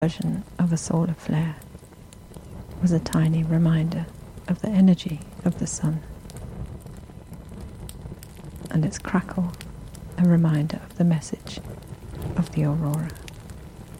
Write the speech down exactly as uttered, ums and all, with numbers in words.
version of a solar flare was a tiny reminder of the energy of the sun, and its crackle a reminder of the message of the aurora.